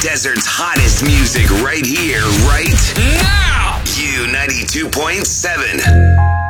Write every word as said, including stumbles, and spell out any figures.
desert's hottest music right here, right now. Q ninety-two point seven.